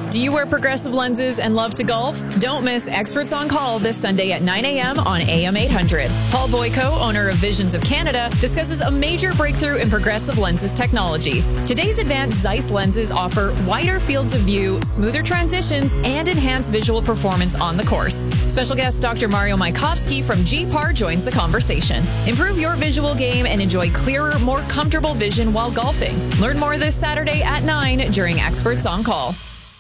Do you wear progressive lenses and love to golf? Don't miss Experts on Call this Sunday at 9 a.m. on AM 800. Paul Boyko, owner of Visions of Canada, discusses a major breakthrough in progressive lenses technology. Today's advanced Zeiss lenses offer wider fields of view, smoother transitions, and enhanced visual performance on the course. Special guest Dr. Mario Maikovsky from GPAR joins the conversation. Improve your visual game and enjoy clearer, more comfortable vision while golfing. Learn more this Saturday at 9 during Experts on Call.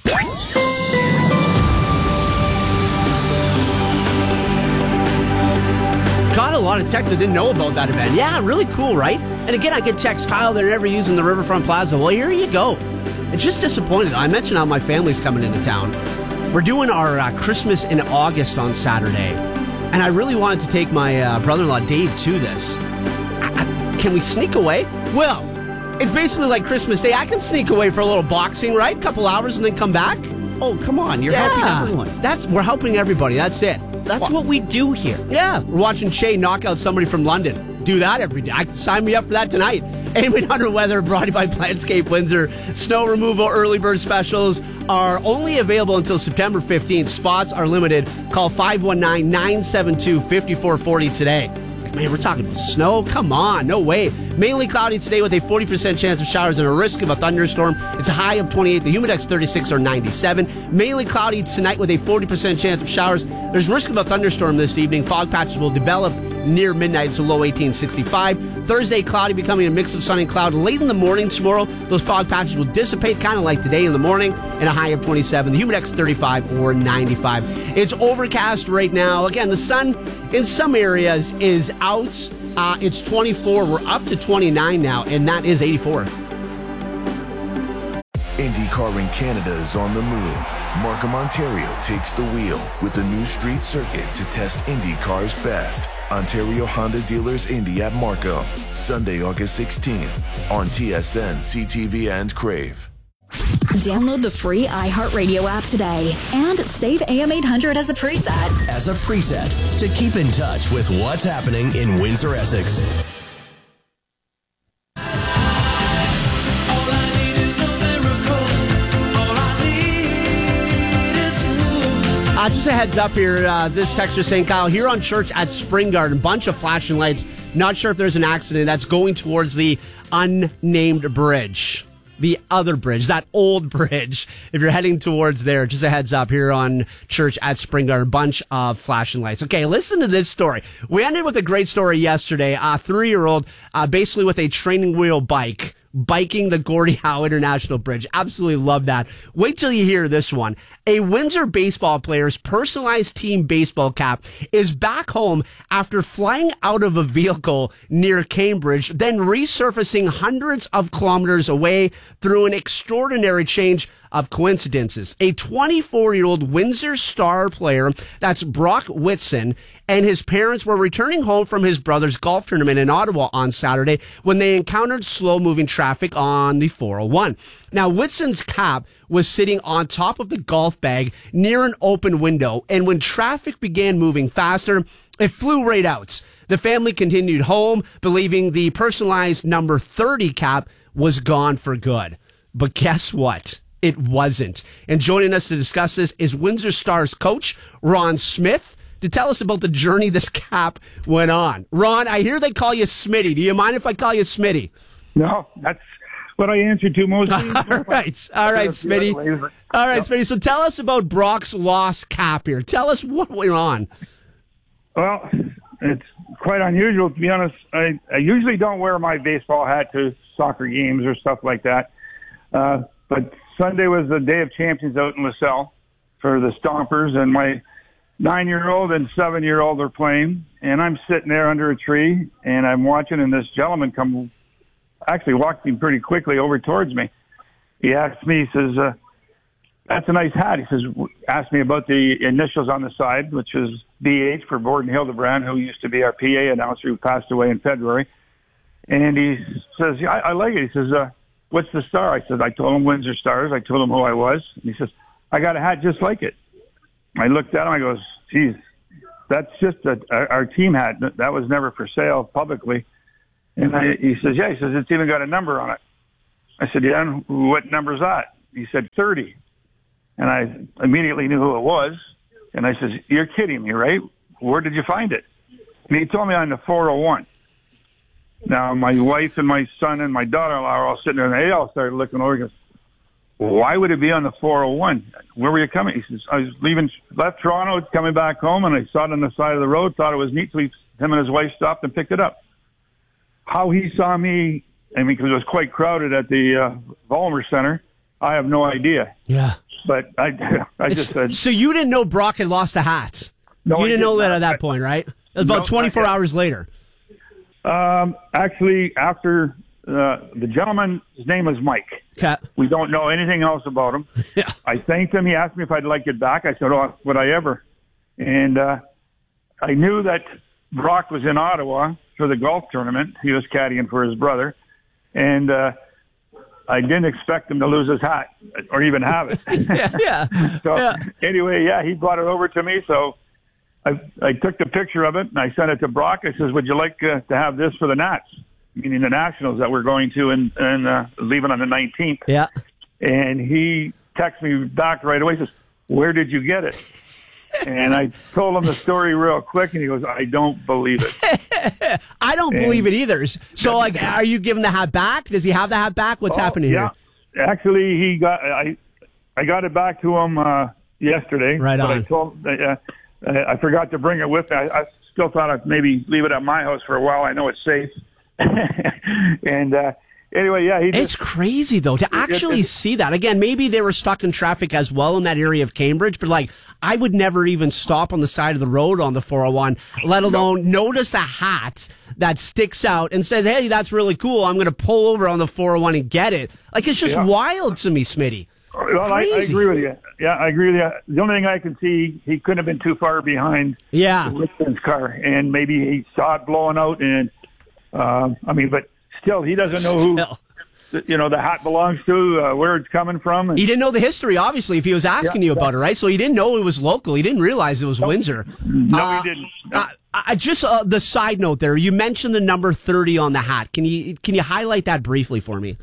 Got a lot of texts I didn't know about that event. Yeah, really cool, right? And again, I get texts, Kyle, they're never using the Riverfront Plaza. Well, here you go. It's just disappointed. I mentioned how my family's coming into town. We're doing our Christmas in August on Saturday. And I really wanted to take my brother-in-law, Dave, to this. Can we sneak away? Well, it's basically like Christmas Day. I can sneak away for a little boxing, right? A couple hours and then come back. Oh, come on. You're helping everyone. We're helping everybody. That's it. That's what we do here. Yeah. We're watching Shay knock out somebody from London. Do that every day. Sign me up for that tonight. 800 Weather brought to you by Plantscape Windsor. Snow removal early bird specials are only available until September 15th. Spots are limited. Call 519-972-5440 today. Man, we're talking about snow? Come on, no way. Mainly cloudy today with a 40% chance of showers and a risk of a thunderstorm. It's a high of 28. The humidex 36 or 97. Mainly cloudy tonight with a 40% chance of showers. There's risk of a thunderstorm this evening. Fog patches will develop near midnight. It's a low 18, 65. Thursday, cloudy, becoming a mix of sun and cloud. Late in the morning tomorrow, those fog patches will dissipate, kind of like today in the morning, and a high of 27. The humidex 35 or 95. It's overcast right now. Again, the sun in some areas is out. It's 24. We're up to 29 now, and that is 84. IndyCar in Canada is on the move. Markham, Ontario takes the wheel with the new street circuit to test IndyCar's best. Ontario Honda Dealers Indy at Markham, Sunday, August 16th on TSN, CTV, and Crave. Download the free iHeartRadio app today and save AM 800 as a preset. To keep in touch with what's happening in Windsor, Essex. Just a heads up here, this texter saying, Kyle, here on Church at Spring Garden, bunch of flashing lights. Not sure if there's an accident. That's going towards the unnamed bridge. The other bridge, that old bridge. If you're heading towards there, just a heads up here on Church at Spring Garden, bunch of flashing lights. Okay, listen to this story. We ended with a great story yesterday. A 3-year-old, basically with a training wheel bike, biking the Gordie Howe International Bridge. Absolutely love that. Wait till you hear this one. A Windsor baseball player's personalized team baseball cap is back home after flying out of a vehicle near Cambridge, then resurfacing hundreds of kilometers away through an extraordinary change of coincidences. A 24-year-old Windsor Star player, that's Brock Whitson, and his parents were returning home from his brother's golf tournament in Ottawa on Saturday when they encountered slow-moving traffic on the 401. Now, Whitson's cap was sitting on top of the golf bag near an open window, and when traffic began moving faster, it flew right out. The family continued home, believing the personalized number 30 cap was gone for good. But guess what? It wasn't. And joining us to discuss this is Windsor Stars coach Ron Smith to tell us about the journey this cap went on. Ron, I hear they call you Smitty. Do you mind if I call you Smitty? No, that's what I answer to mostly. All right, Smitty. All right, Smitty. So tell us about Brock's lost cap here. Tell us what went on. Well, it's quite unusual, to be honest. I usually don't wear my baseball hat to soccer games or stuff like that. But Sunday was the Day of Champions out in LaSalle for the Stompers, and my 9-year-old and 7-year-old are playing, and I'm sitting there under a tree, and I'm watching, and this gentleman actually walking pretty quickly over towards me. He asked me, he says, that's a nice hat. He says, asked me about the initials on the side, which is BH for Borden Hildebrand, who used to be our PA announcer who passed away in February. And he says, yeah, I like it. He says, what's the star? I said, I told him Windsor Stars. I told him who I was. And he says, I got a hat just like it. I looked at him. I goes, geez, that's just our team hat. That was never for sale publicly. And he says, yeah. He says, it's even got a number on it. I said, yeah, and what number's that? He said, 30. And I immediately knew who it was. And I says, "You're kidding me, right? Where did you find it?" And he told me on the 401. Now, my wife and my son and my daughter-in-law are all sitting there, and they all started looking over. He goes, "Well, why would it be on the 401? Where were you coming?" He says, "I was left Toronto, coming back home, and I saw it on the side of the road, thought it was neat, so him and his wife stopped and picked it up." How he saw me, I mean, because it was quite crowded at the Vollmer Center, I have no idea. Yeah. But I just said... So you didn't know Brock had lost the hat? No, you didn't know that not. at that point, right? It was about 24 hours later. Actually, after the gentleman, his name is Mike. Okay. We don't know anything else about him. Yeah. I thanked him. He asked me if I'd like it back. I said, "Oh, would I ever?" And I knew that Brock was in Ottawa for the golf tournament. He was caddying for his brother. And I didn't expect him to lose his hat or even have it. So anyway, he brought it over to me. So I took the picture of it and I sent it to Brock. I says, "Would you like to have this for the Nats?" Meaning the Nationals that we're going to and leaving on the 19th. Yeah. And he texted me back right away. He says, "Where did you get it?" And I told him the story real quick, and he goes, "I don't believe it." I don't believe it either. So, like, are you giving the hat back? Does he have the hat back? What's happening here? Actually, I got it back to him yesterday. Right on. But I told I forgot to bring it with me. I still thought I'd maybe leave it at my house for a while. I know it's safe. And anyway, it's crazy though to actually see that again. Maybe they were stuck in traffic as well in that area of Cambridge, but like I would never even stop on the side of the road on the 401, let alone notice a hat that sticks out and says, "Hey, that's really cool. I'm going to pull over on the 401 and get it." Like it's just wild to me, Smitty. Well, I agree with you. Yeah, I agree with you. The only thing I can see, he couldn't have been too far behind Richmond's car, and maybe he saw it blowing out, and but still, he doesn't know who the hat belongs to, where it's coming from. And he didn't know the history, obviously, if he was asking you about it, right? So he didn't know it was local. He didn't realize it was Windsor. No, he didn't. No. Just the side note there, you mentioned the number 30 on the hat. Can you highlight that briefly for me?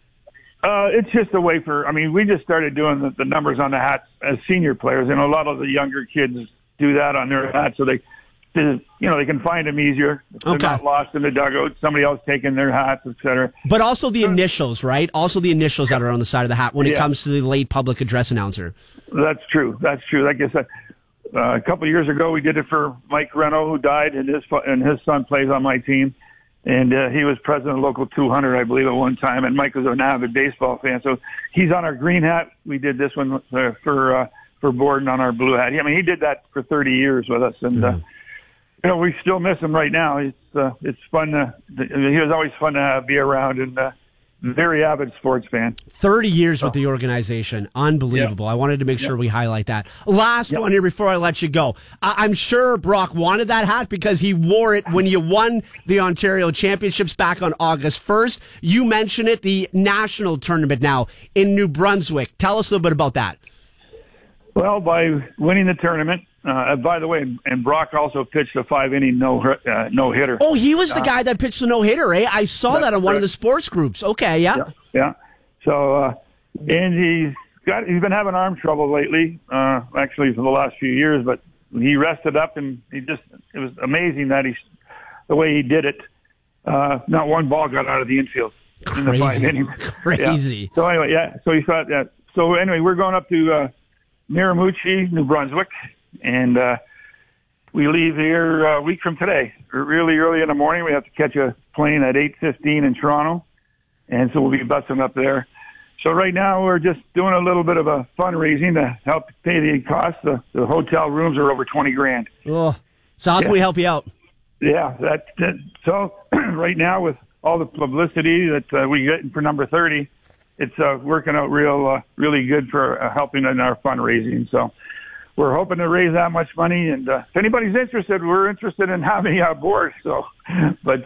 It's just a way we just started doing the numbers on the hats as senior players, and a lot of the younger kids do that on their hats, so they can find them easier. They're not lost in the dugout. Somebody else taking their hats, etc. But also the initials, right? Also the initials that are on the side of the hat when it comes to the late public address announcer. That's true. Like I said, a couple of years ago, we did it for Mike Reno, who died, and his son plays on my team. And he was president of Local 200, I believe, at one time. And Mike was an avid baseball fan. So he's on our green hat. We did this one for Borden on our blue hat. I mean, he did that for 30 years with us. And, we still miss him right now. It's fun. He was always fun to be around, and very avid sports fan. 30 years with the organization. Unbelievable. I wanted to make sure we highlight that. Last one here before I let you go. I'm sure Brock wanted that hat because he wore it when you won the Ontario Championships back on August 1st. You mentioned it, the national tournament now in New Brunswick. Tell us a little bit about that. Well, by winning the tournament, by the way, and Brock also pitched a 5-inning no-hitter. Oh, he was the guy that pitched the no-hitter, eh? I saw that on one of the sports groups. Okay, yeah. So, and he's been having arm trouble lately, actually for the last few years, but he rested up, and it was amazing that the way he did it. Not one ball got out of the infield in the 5 innings. Crazy. Yeah. So anyway, so he thought that. So anyway, we're going up to Miramichi, New Brunswick, and we leave here a week from today, really early in the morning. We have to catch a plane at 8:15 in Toronto, and so we'll be busing up there. So right now we're just doing a little bit of a fundraising to help pay the cost. The hotel rooms are over $20,000. Oh, so how can we help you out? Yeah, so right now with all the publicity that we get for number 30, it's working out really good for helping in our fundraising. So we're hoping to raise that much money. And if anybody's interested, we're interested in having you on board. So, but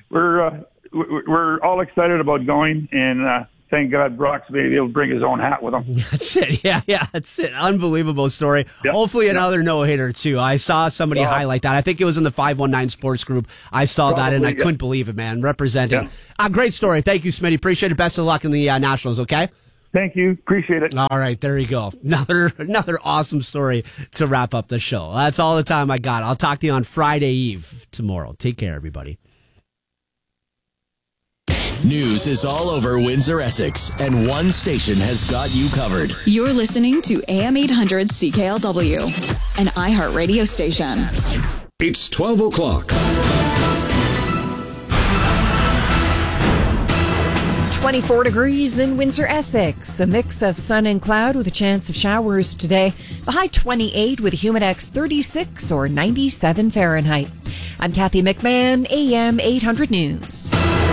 we're all excited about going, and thank God Brock's maybe able to bring his own hat with him. That's it. Yeah, that's it. Unbelievable story. Yep. Hopefully another no-hitter, too. I saw somebody highlight that. I think it was in the 519 Sports Group. I saw that, and I couldn't believe it, man. Representing. Great story. Thank you, Smitty. Appreciate it. Best of luck in the Nationals, okay? Thank you. Appreciate it. All right, there you go. Another awesome story to wrap up the show. That's all the time I got. I'll talk to you on Friday Eve tomorrow. Take care, everybody. News is all over Windsor, Essex, and one station has got you covered. You're listening to AM 800 CKLW, an iHeart radio station. It's 12 o'clock. 24 degrees in Windsor, Essex. A mix of sun and cloud with a chance of showers today. The high 28 with a humidex 36 or 97 Fahrenheit. I'm Kathy McMahon, AM 800 News.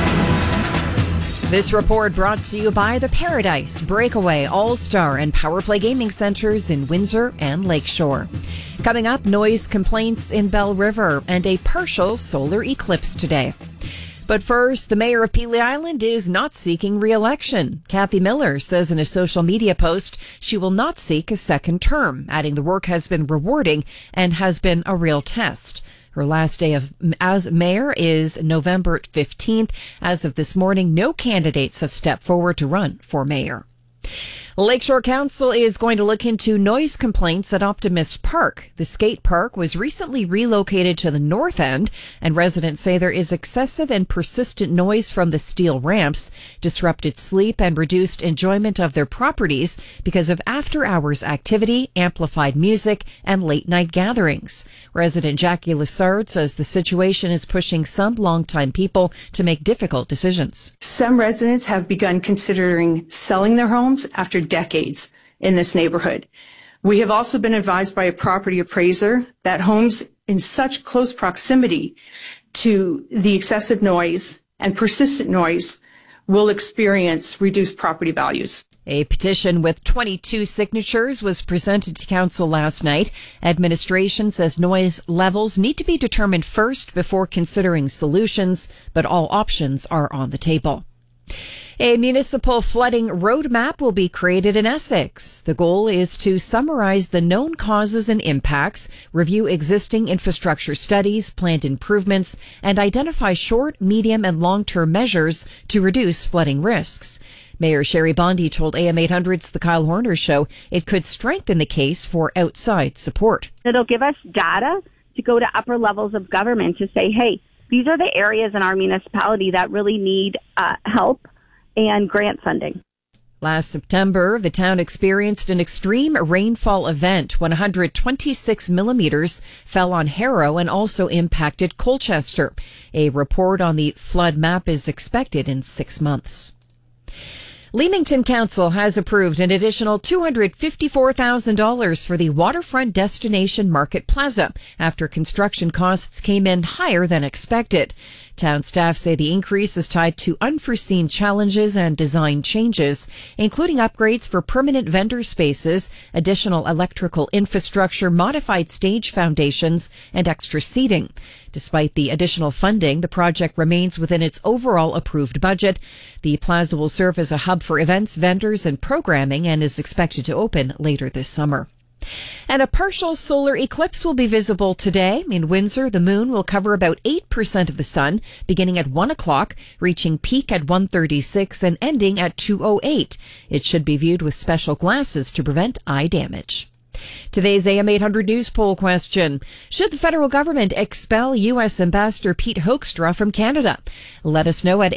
This report brought to you by the Paradise, Breakaway, All-Star, and Power Play Gaming Centers in Windsor and Lakeshore. Coming up, noise complaints in Bell River and a partial solar eclipse today. But first, the mayor of Pelee Island is not seeking re-election. Kathy Miller says in a social media post she will not seek a second term, adding the work has been rewarding and has been a real test. Her last day as mayor is November 15th. As of this morning, no candidates have stepped forward to run for mayor. Lakeshore Council is going to look into noise complaints at Optimist Park. The skate park was recently relocated to the north end, and residents say there is excessive and persistent noise from the steel ramps, disrupted sleep, and reduced enjoyment of their properties because of after-hours activity, amplified music, and late-night gatherings. Resident Jackie Lessard says the situation is pushing some longtime people to make difficult decisions. Some residents have begun considering selling their homes after decades in this neighborhood. We have also been advised by a property appraiser that homes in such close proximity to the excessive noise and persistent noise will experience reduced property values. A petition with 22 signatures was presented to council last night. Administration says noise levels need to be determined first before considering solutions, but all options are on the table. A municipal flooding roadmap will be created in Essex. The goal is to summarize the known causes and impacts, review existing infrastructure studies, planned improvements, and identify short, medium, and long-term measures to reduce flooding risks. Mayor Sherry Bondi told AM 800's The Kyle Horner Show it could strengthen the case for outside support. It'll give us data to go to upper levels of government to say, hey, these are the areas in our municipality that really need help and grant funding. Last September, the town experienced an extreme rainfall event when 126 millimeters fell on Harrow and also impacted Colchester. A report on the flood map is expected in 6 months. Leamington Council has approved an additional $254,000 for the Waterfront Destination Market Plaza after construction costs came in higher than expected. Town staff say the increase is tied to unforeseen challenges and design changes, including upgrades for permanent vendor spaces, additional electrical infrastructure, modified stage foundations, and extra seating. Despite the additional funding, the project remains within its overall approved budget. The plaza will serve as a hub for events, vendors, and programming and is expected to open later this summer. And a partial solar eclipse will be visible today. In Windsor, the moon will cover about 8% of the sun, beginning at 1 o'clock, reaching peak at 1:36 and ending at 2:08. It should be viewed with special glasses to prevent eye damage. Today's AM 800 News poll question. Should the federal government expel U.S. Ambassador Pete Hoekstra from Canada? Let us know at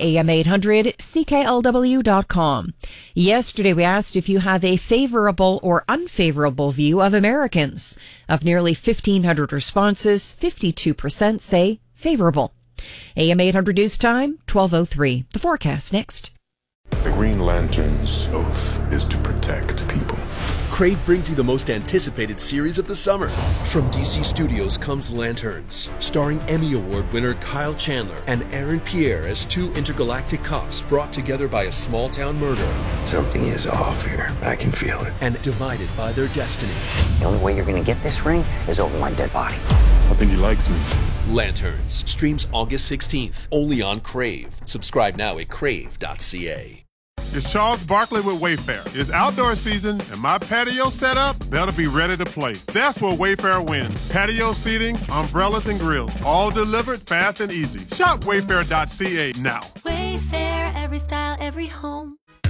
am800CKLW.com. Yesterday we asked if you have a favorable or unfavorable view of Americans. Of nearly 1,500 responses, 52% say favorable. AM 800 News Time, 12:03. The forecast next. The Green Lantern's oath is to protect people. Crave brings you the most anticipated series of the summer. From DC Studios comes Lanterns, starring Emmy Award winner Kyle Chandler and Aaron Pierre as two intergalactic cops brought together by a small-town murder. Something is off here. I can feel it. And divided by their destiny. The only way you're going to get this ring is over my dead body. I think he likes me. Lanterns streams August 16th, only on Crave. Subscribe now at crave.ca. It's Charles Barkley with Wayfair. It's outdoor season, and my patio setup better be ready to play. That's where Wayfair wins. Patio seating, umbrellas, and grills, all delivered fast and easy. Shop wayfair.ca now. Wayfair, every style, every home.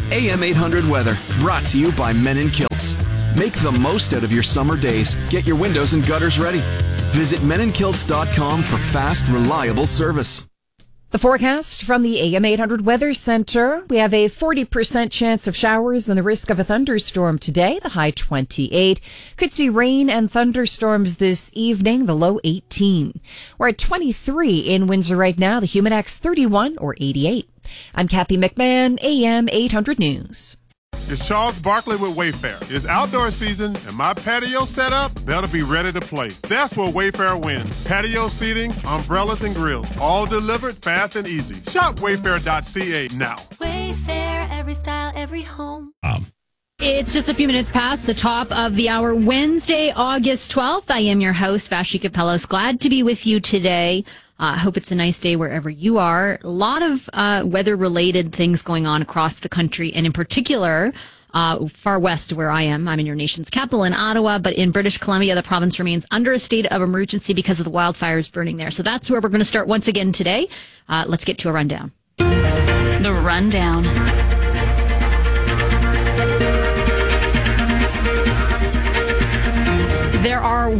AM 800 weather, brought to you by Men in Kilts. Make the most out of your summer days. Get your windows and gutters ready. Visit meninkilts.com for fast, reliable service. The forecast from the AM 800 Weather Center. We have a 40% chance of showers and the risk of a thunderstorm today, the high 28. Could see rain and thunderstorms this evening, the low 18. We're at 23 in Windsor right now, the Humidex 31 or 88. I'm Kathy McMahon, AM 800 News. It's Charles Barkley with Wayfair. It's outdoor season, and my patio set up, they'll be ready to play. That's where Wayfair wins. Patio seating, umbrellas, and grills. All delivered fast and easy. Shop wayfair.ca now. Wayfair, every style, every home. It's just a few minutes past the top of the hour, Wednesday, August 12th. I am your host, Vashi Kapelos. Glad to be with you today. I hope it's a nice day wherever you are. A lot of weather-related things going on across the country, and in particular, far west where I am. I'm in your nation's capital in Ottawa, but in British Columbia, the province remains under a state of emergency because of the wildfires burning there. So that's where we're going to start once again today. Let's get to a rundown. The Rundown. There are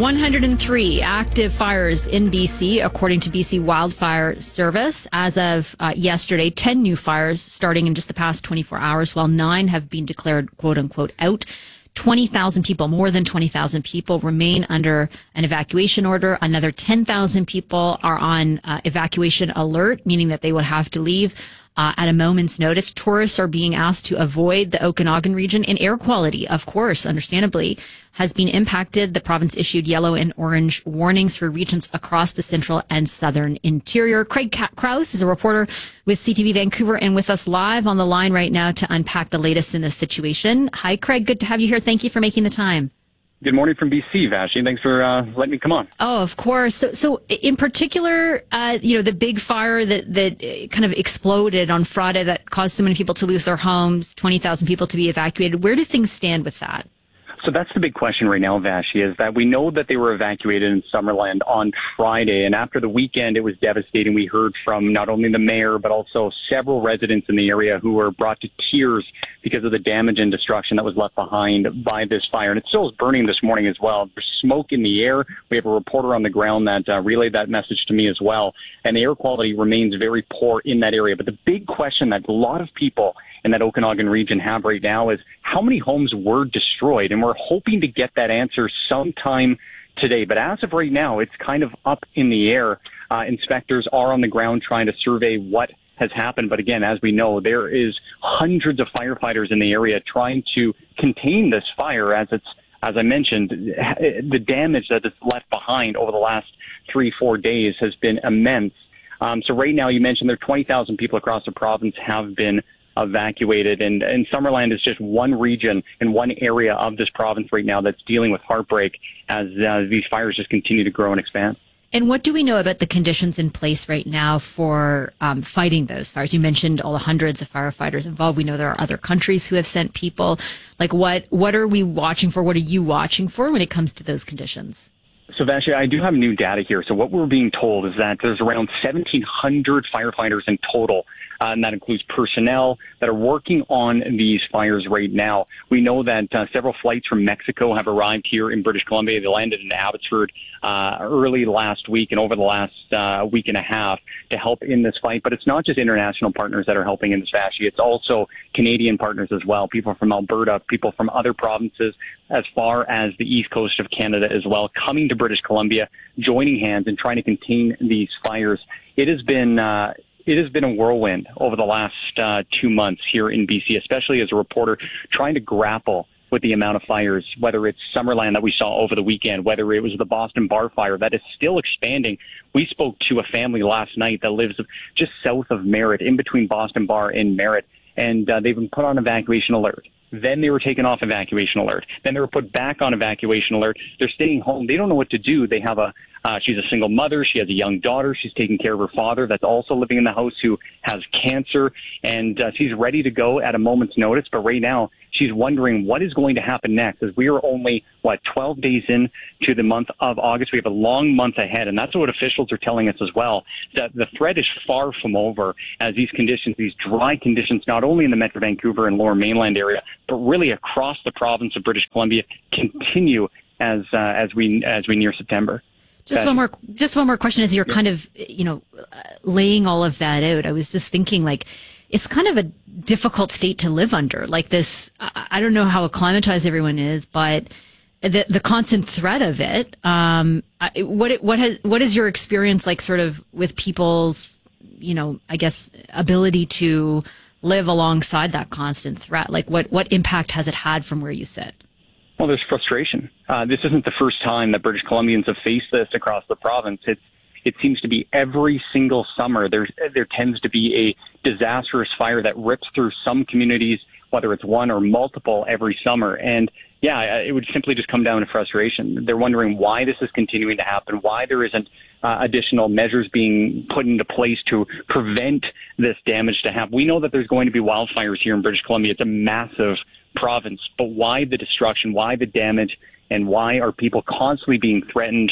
103 active fires in BC, according to BC Wildfire Service. As of yesterday, 10 new fires starting in just the past 24 hours, while 9 have been declared, quote unquote, out. 20,000 people, more than 20,000 people remain under an evacuation order. Another 10,000 people are on evacuation alert, meaning that they would have to leave at a moment's notice. Tourists are being asked to avoid the Okanagan region, and air quality, of course, understandably, has been impacted. The province issued yellow and orange warnings for regions across the central and southern interior. Craig Krause is a reporter with CTV Vancouver and with us live on the line right now to unpack the latest in this situation. Hi, Craig. Good to have you here. Thank you for making the time. Good morning from BC, Vashi. Thanks for letting me come on. Oh, of course. So in particular, the big fire that kind of exploded on Friday that caused so many people to lose their homes, 20,000 people to be evacuated. Where do things stand with that? So that's the big question right now, Vashi, is that we know that they were evacuated in Summerland on Friday. And after the weekend, it was devastating. We heard from not only the mayor, but also several residents in the area who were brought to tears because of the damage and destruction that was left behind by this fire. And it still is burning this morning as well. There's smoke in the air. We have a reporter on the ground that relayed that message to me as well. And the air quality remains very poor in that area. But the big question that a lot of people in that Okanagan region have right now is how many homes were destroyed? And we're hoping to get that answer sometime today. But as of right now, it's kind of up in the air. Inspectors are on the ground trying to survey what has happened. But again, as we know, there is hundreds of firefighters in the area trying to contain this fire as I mentioned, the damage that it's left behind over the last 3-4 days has been immense. So right now, you mentioned there are 20,000 people across the province have been evacuated, and Summerland is just one region and one area of this province right now that's dealing with heartbreak as these fires just continue to grow and expand. And what do we know about the conditions in place right now for fighting those fires? You mentioned all the hundreds of firefighters involved. We know there are other countries who have sent people. Like, what are we watching for? What are you watching for when it comes to those conditions? So, Vashi, I do have new data here. So what we're being told is that there's around 1,700 firefighters in total, and that includes personnel that are working on these fires right now. We know that several flights from Mexico have arrived here in British Columbia. They landed in Abbotsford early last week and over the last week and a half to help in this fight. But it's not just international partners that are helping in this, Vashi. It's also Canadian partners as well, people from Alberta, people from other provinces as far as the east coast of Canada as well, coming to British Columbia, joining hands and trying to contain these fires. It has been a whirlwind over the last 2 months here in BC, especially as a reporter trying to grapple with the amount of fires, whether it's Summerland that we saw over the weekend, whether it was the Boston Bar fire that is still expanding. We spoke to a family last night that lives just south of Merritt, in between Boston Bar and Merritt, and they've been put on evacuation alert. Then they were taken off evacuation alert. Then they were put back on evacuation alert. They're staying home. They don't know what to do. They have a She's a single mother. She has a young daughter. She's taking care of her father that's also living in the house who has cancer. And she's ready to go at a moment's notice. But right now, she's wondering what is going to happen next, as we are only, 12 days in to the month of August. We have a long month ahead. And that's what officials are telling us as well, that the threat is far from over as these conditions, these dry conditions, not only in the Metro Vancouver and Lower Mainland area, but really across the province of British Columbia, continue as we near September. Just one more question as you're kind of, laying all of that out. I was just thinking, it's kind of a difficult state to live under. Like this, I don't know how acclimatized everyone is, but the constant threat of it. What is your experience like, sort of, with people's, ability to live alongside that constant threat? Like, what impact has it had from where you sit? Well, there's frustration. This isn't the first time that British Columbians have faced this across the province. It seems to be every single summer there tends to be a disastrous fire that rips through some communities, whether it's one or multiple, every summer. And yeah, it would simply just come down to frustration. They're wondering why this is continuing to happen, why there isn't additional measures being put into place to prevent this damage to happen. We know that there's going to be wildfires here in British Columbia. It's a massive province, but why the destruction, why the damage, and why are people constantly being threatened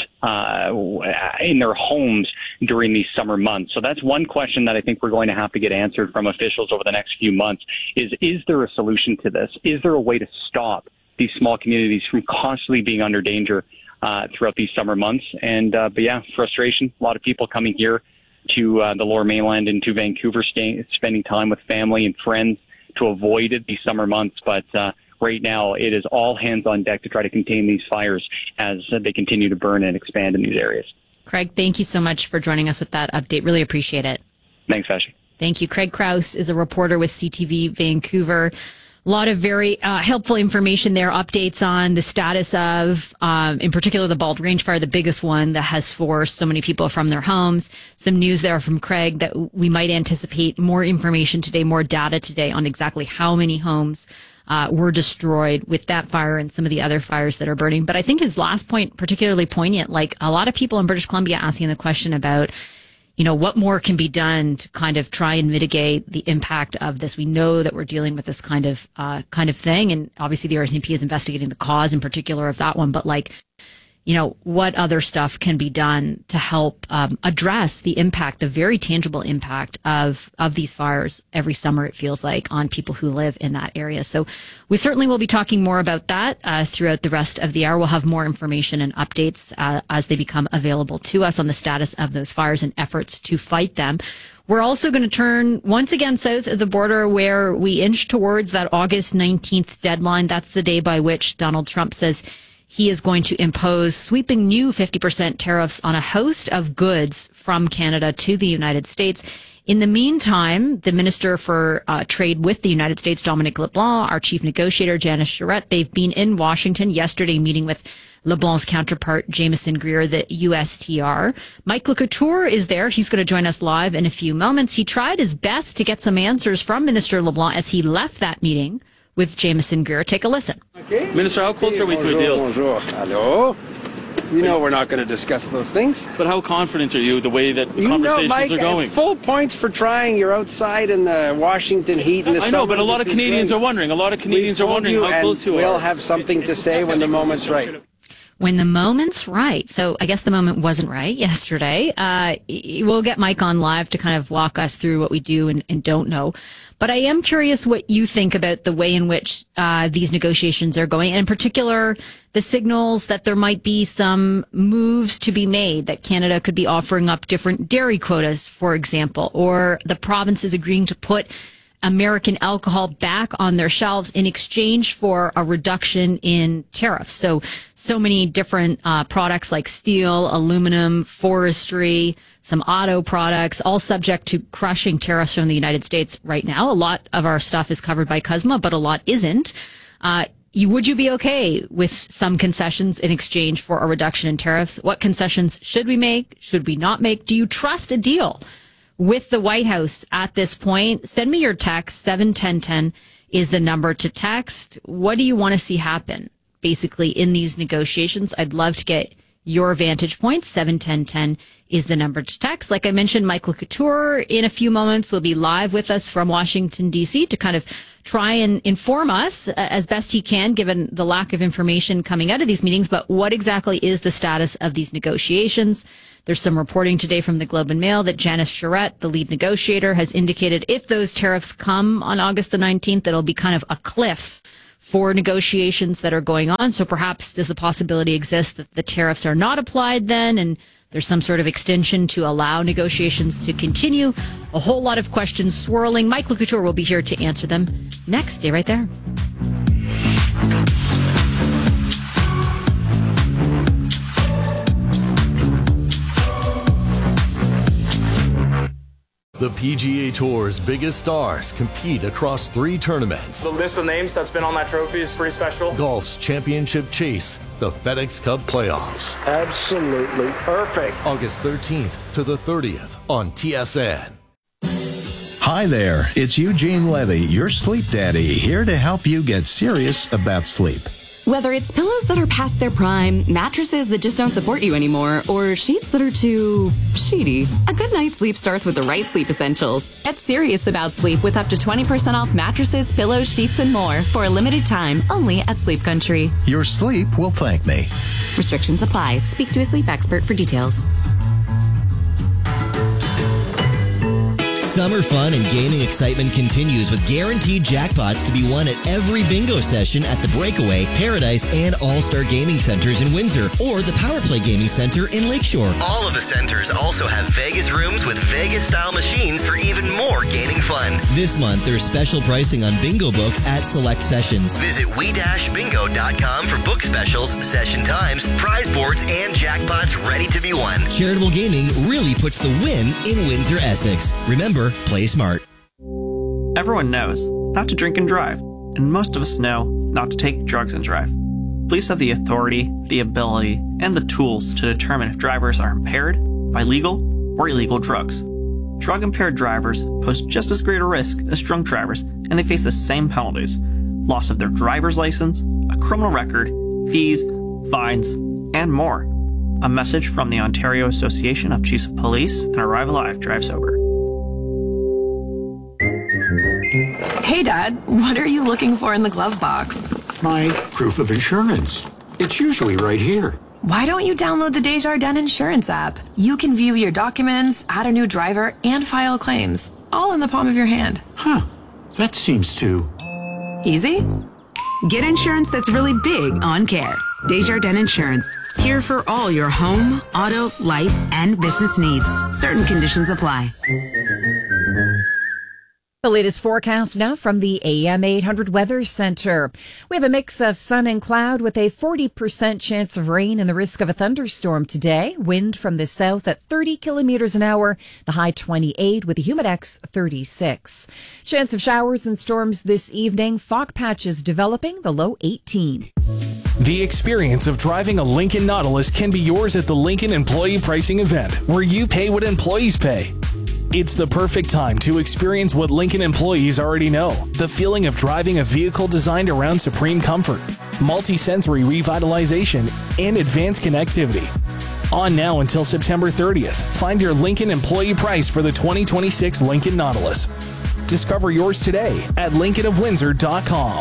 in their homes during these summer months? So that's one question that I think we're going to have to get answered from officials over the next few months is there a solution to this? Is there a way to stop these small communities from constantly being under danger throughout these summer months? And but yeah, frustration. A lot of people coming here to the Lower Mainland and to Vancouver, spending time with family and friends to avoid these summer months. But right now, it is all hands on deck to try to contain these fires as they continue to burn and expand in these areas. Craig, thank you so much for joining us with that update. Really appreciate it. Thanks, Vashi. Thank you. Craig Krause is a reporter with CTV Vancouver. A lot of very helpful information there, updates on the status of, in particular, the Bald Range fire, the biggest one that has forced so many people from their homes. Some news there from Craig that we might anticipate more information today, more data today on exactly how many homes were destroyed with that fire and some of the other fires that are burning. But I think his last point, particularly poignant, like a lot of people in British Columbia asking the question about, what more can be done to kind of try and mitigate the impact of this? We know that we're dealing with this kind of thing. And obviously the RCMP is investigating the cause in particular of that one. But what other stuff can be done to help address the impact, the very tangible impact of these fires every summer, it feels like, on people who live in that area. So we certainly will be talking more about that throughout the rest of the hour. We'll have more information and updates as they become available to us on the status of those fires and efforts to fight them. We're also going to turn once again south of the border, where we inch towards that August 19th deadline. That's the day by which Donald Trump says he is going to impose sweeping new 50% tariffs on a host of goods from Canada to the United States. In the meantime, the Minister for Trade with the United States, Dominic LeBlanc, our chief negotiator, Janice Charette, they've been in Washington yesterday meeting with LeBlanc's counterpart, Jameson Greer, the USTR. Mike LeCouture is there. He's going to join us live in a few moments. He tried his best to get some answers from Minister LeBlanc as he left that meeting with Jameson Greer. Take a listen. Okay. Minister, how close are we to a deal? Bonjour. Hello. You know we're not going to discuss those things. But how confident are you the way that the conversations Mike, are going? Full points for trying. You're outside in the Washington heat in the summer. I know, but a lot of Canadians are wondering. A lot of Canadians are wondering how close you are. We'll have something to say when the moment's right. When the moment's right. So I guess the moment wasn't right yesterday. We'll get Mike on live to kind of walk us through what we do and don't know. But I am curious what you think about the way in which these negotiations are going, and in particular, the signals that there might be some moves to be made, that Canada could be offering up different dairy quotas, for example, or the provinces agreeing to put American alcohol back on their shelves in exchange for a reduction in tariffs. So many different products like steel, aluminum, forestry, some auto products, all subject to crushing tariffs from the United States right now. A lot of our stuff is covered by CUSMA, but a lot isn't. Would you be okay with some concessions in exchange for a reduction in tariffs? What concessions should we make? Should we not make? Do you trust a deal with the White House at this point? Send me your text. 71010 is the number to text. What do you want to see happen, basically, in these negotiations? I'd love to get your vantage point. 71010 is the number to text. Like I mentioned, Michael Couture in a few moments will be live with us from Washington, D.C. to kind of try and inform us as best he can, given the lack of information coming out of these meetings. But what exactly is the status of these negotiations? There's some reporting today from the Globe and Mail that Janice Charette, the lead negotiator, has indicated if those tariffs come on August the 19th, that'll be kind of a cliff for negotiations that are going on. So perhaps does the possibility exist that the tariffs are not applied then and there's some sort of extension to allow negotiations to continue? A whole lot of questions swirling. Michael Couture will be here to answer them next. Stay right there. The PGA Tour's biggest stars compete across 3 tournaments. The list of names that's been on that trophy is pretty special. Golf's championship chase, the FedEx Cup playoffs. Absolutely perfect. August 13th to the 30th on TSN. Hi there, it's Eugene Levy, your sleep daddy, here to help you get serious about sleep. Whether it's pillows that are past their prime, mattresses that just don't support you anymore, or sheets that are too sheety, a good night's sleep starts with the right sleep essentials. Get serious about sleep with up to 20% off mattresses, pillows, sheets, and more for a limited time only at Sleep Country. Your sleep will thank me. Restrictions apply. Speak to a sleep expert for details. Summer fun and gaming excitement continues with guaranteed jackpots to be won at every bingo session at the Breakaway, Paradise, and All-Star Gaming Centers in Windsor or the Power Play Gaming Center in Lakeshore. All of the centers also have Vegas rooms with Vegas-style machines for even more gaming fun. This month, there's special pricing on bingo books at select sessions. Visit we-bingo.com for book specials, session times, prize boards, and jackpots ready to be won. Charitable gaming really puts the win in Windsor, Essex. Remember, play smart. Everyone knows not to drink and drive, and most of us know not to take drugs and drive. Police have the authority, the ability, and the tools to determine if drivers are impaired by legal or illegal drugs. Drug-impaired drivers pose just as great a risk as drunk drivers, and they face the same penalties: loss of their driver's license, a criminal record, fees, fines, and more. A message from the Ontario Association of Chiefs of Police and Arrive Alive Drive Sober. Hey, Dad, what are you looking for in the glove box? My proof of insurance. It's usually right here. Why don't you download the Desjardins Insurance app? You can view your documents, add a new driver, and file claims, all in the palm of your hand. Huh. That seems too... easy? Get insurance that's really big on care. Desjardins Insurance. Here for all your home, auto, life, and business needs. Certain conditions apply. The latest forecast now from the AM 800 Weather Center. We have a mix of sun and cloud with a 40% chance of rain and the risk of a thunderstorm today. Wind from the south at 30 kilometers an hour, the high 28 with a humidex 36. Chance of showers and storms this evening. Fog patches developing, the low 18. The experience of driving a Lincoln Nautilus can be yours at the Lincoln Employee Pricing Event, where you pay what employees pay. It's the perfect time to experience what Lincoln employees already know, the feeling of driving a vehicle designed around supreme comfort, multi-sensory revitalization, and advanced connectivity. On now until September 30th, find your Lincoln employee price for the 2026 Lincoln Nautilus. Discover yours today at lincolnofwindsor.com.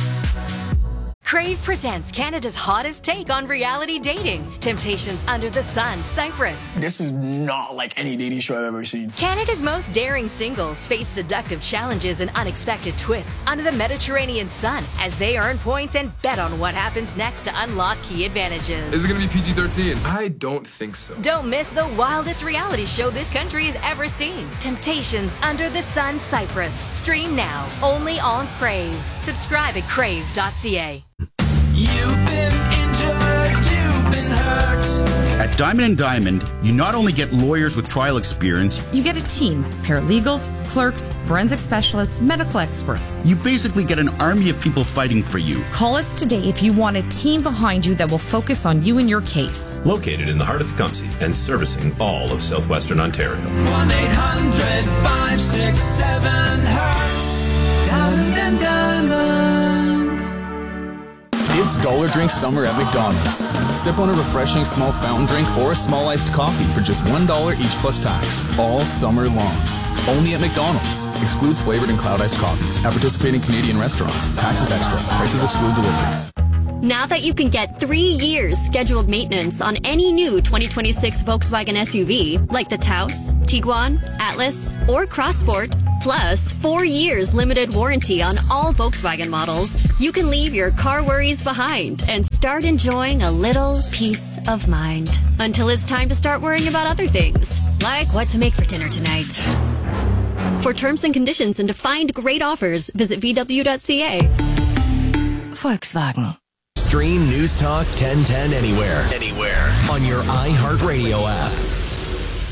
Crave presents Canada's hottest take on reality dating. Temptations Under the Sun, Cyprus. This is not like any dating show I've ever seen. Canada's most daring singles face seductive challenges and unexpected twists under the Mediterranean sun as they earn points and bet on what happens next to unlock key advantages. Is it going to be PG-13? I don't think so. Don't miss the wildest reality show this country has ever seen. Temptations Under the Sun, Cyprus. Stream now, only on Crave. Subscribe at crave.ca. You've been injured, you've been hurt. At Diamond & Diamond, you not only get lawyers with trial experience, you get a team, paralegals, clerks, forensic specialists, medical experts. You basically get an army of people fighting for you. Call us today if you want a team behind you that will focus on you and your case. Located in the heart of Tecumseh and servicing all of southwestern Ontario. 1-800-567-HURT. Diamond & Diamond. It's Dollar Drink Summer at McDonald's. Sip on a refreshing small fountain drink or a small iced coffee for just $1 each plus tax, all summer long. Only at McDonald's. Excludes flavored and cloud iced coffees. At participating Canadian restaurants. Taxes extra. Prices exclude delivery. Now that you can get 3 years scheduled maintenance on any new 2026 Volkswagen SUV, like the Taos, Tiguan, Atlas, or Crossport, plus 4 years limited warranty on all Volkswagen models, you can leave your car worries behind and start enjoying a little peace of mind. Until it's time to start worrying about other things, like what to make for dinner tonight. For terms and conditions and to find great offers, visit VW.ca. Volkswagen. Stream News Talk 1010 anywhere on your iHeartRadio app.